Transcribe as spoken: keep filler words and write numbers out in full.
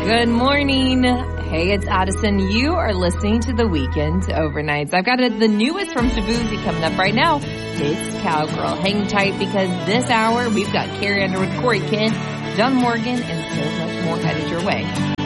Good morning. Hey, it's Addison. You are listening to the Weekend Overnights. I've got a, the newest from Shaboozey coming up right now. It's Cowgirl. Hang tight because this hour we've got Carrie Underwood, Corey Kent, John Morgan, and so much more headed your way.